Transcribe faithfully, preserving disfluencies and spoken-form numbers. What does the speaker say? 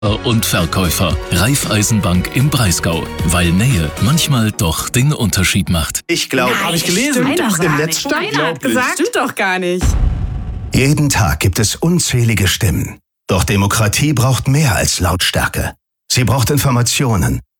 und Verkäufer. Raiffeisenbank im Breisgau. Weil Nähe manchmal doch den Unterschied macht. Ich glaube, habe ich gelesen. Stimmt doch Im gar Netz nicht. Keiner hat gesagt. Stimmt doch gar nicht. Jeden Tag gibt es unzählige Stimmen. Doch Demokratie braucht mehr als Lautstärke. Sie braucht Informationen,